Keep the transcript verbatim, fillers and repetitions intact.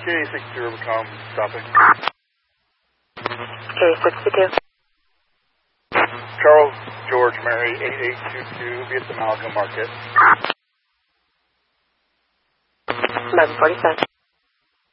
K sixty-two Overcom stopping. K sixty-two. Charles George Mary eight eight two two via the Malaga Market. eleven forty-seven.